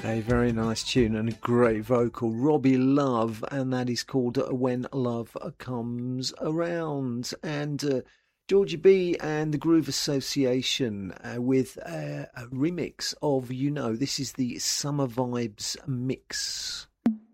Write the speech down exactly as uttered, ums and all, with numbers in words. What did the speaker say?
A very nice tune and a great vocal. Robbie Love, and that is called When Love Comes Around. And uh, Georgie B and the Groove Association uh, with uh, a remix of You Know. This is the Summer Vibes mix.